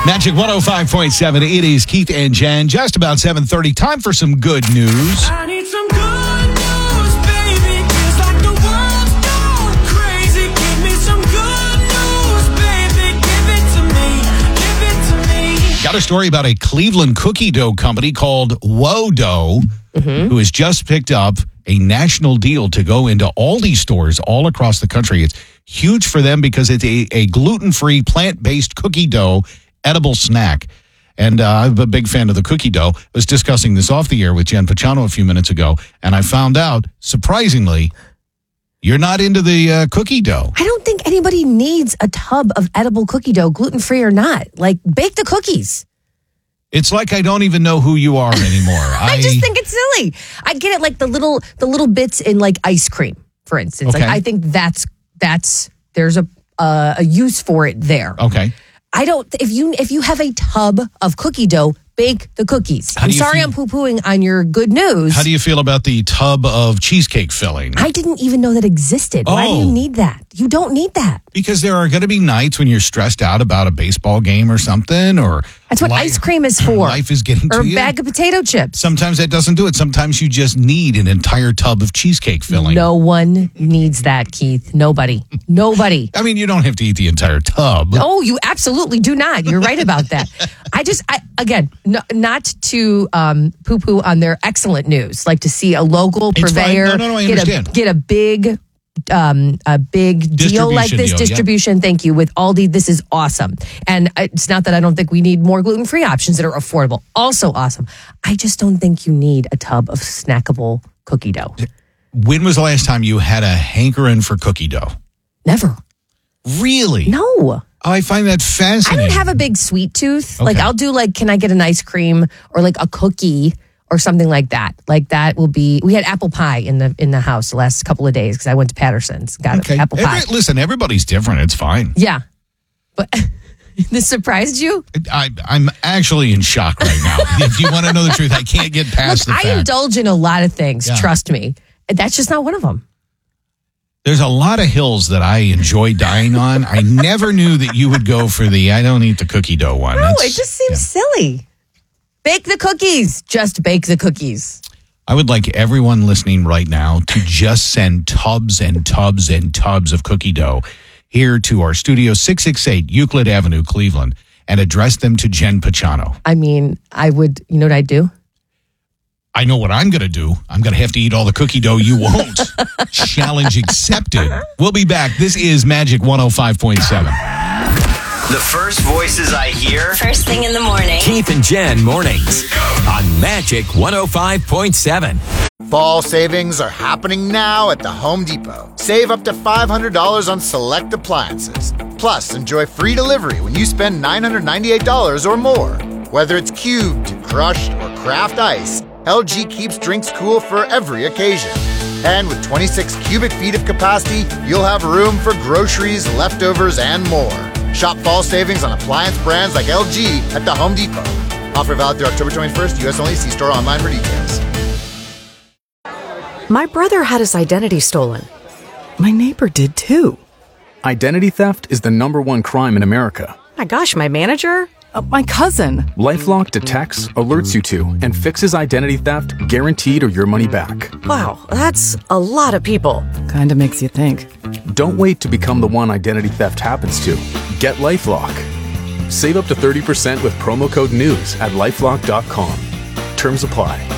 Magic 105.7. It is Keith and Jen. Just about 7:30. Time for some good news. I need some good news, baby. Feels like the world's going crazy. Give me some good news, baby. Give it to me. Give it to me. Got a story about a Cleveland cookie dough company called Whoa Dough, who has just picked up a national deal to go into Aldi stores all across the country. It's huge for them because it's a gluten-free, plant-based cookie dough edible snack. And I'm a big fan of the cookie dough. I was discussing this off the air with Jen Pachano a few minutes ago, and I found out, surprisingly, you're not into the cookie dough. I don't think anybody needs a tub of edible cookie dough, gluten-free or not. Like, bake the cookies. It's like I don't even know who you are anymore. I just think it's silly. I get it, like the little bits in like ice cream, for instance. Okay. Like I think that's there's a use for it there. Okay. I don't. If you have a tub of cookie dough, bake the cookies. How I'm do you sorry, feel- I'm poo-pooing on your good news. How do you feel about the tub of cheesecake filling? I didn't even know that existed. Why do Oh. you need that? You don't need that. Because there are going to be nights when you're stressed out about a baseball game or something, or That's what ice cream is for. Life is getting Or to a you. bag of potato chips. Sometimes that doesn't do it. Sometimes you just need an entire tub of cheesecake filling. No one needs that, Keith. Nobody. I mean, you don't have to eat the entire tub. Oh, you absolutely do not. You're right about that. Again, not to poo-poo on their excellent news, like to see a local It's fine. purveyor No, I understand. get a big deal like this, Distribution deal, distribution. Thank you, with Aldi. This is awesome. And it's not that I don't think we need more gluten-free options that are affordable. Also awesome. I just don't think you need a tub of snackable cookie dough. When was the last time you had a hankering for cookie dough? Never. Really? No. Oh, I find that I fascinating. don't have a big sweet tooth. Okay. Like I'll do can I get an ice cream or like a cookie or something like that. Like that will be. We had apple pie in the house the last couple of days because I went to Patterson's, got apple pie. Listen, everybody's different. It's fine. Yeah, but this surprised you. I'm actually in shock right now. If you want to know the truth, I can't get past Look, the fact. I indulge in a lot of things. Yeah. Trust me. That's just not one of them. There's a lot of hills that I enjoy dying on. I never knew that you would go for the I don't eat the cookie dough one. No, it just seems silly. Bake the cookies. Just bake the cookies. I would like everyone listening right now to just send tubs and tubs and tubs of cookie dough here to our studio, 668 Euclid Avenue, Cleveland, and address them to Jen Pachano. I mean, I would. You know what I'd do? I know what I'm going to do. I'm going to have to eat all the cookie dough you won't. Challenge accepted. We'll be back. This is Magic 105.7. The first voices I hear. First thing in the morning. Keith and Jen mornings on Magic 105.7. Fall savings are happening now at the Home Depot. Save up to $500 on select appliances. Plus, enjoy free delivery when you spend $998 or more. Whether it's cubed, crushed, or craft ice, LG keeps drinks cool for every occasion. And with 26 cubic feet of capacity, you'll have room for groceries, leftovers, and more. Shop fall savings on appliance brands like LG at the Home Depot. Offer valid through October 21st, U.S. only. See store online for details. My brother had his identity stolen. My neighbor did too. Identity theft is the #1 crime in America. My gosh, my manager? My cousin. LifeLock detects, alerts you to, and fixes identity theft guaranteed or your money back. Wow, that's a lot of people. Kinda makes you think. Don't wait to become the one identity theft happens to. Get LifeLock. Save up to 30% with promo code NEWS at LifeLock.com. Terms apply.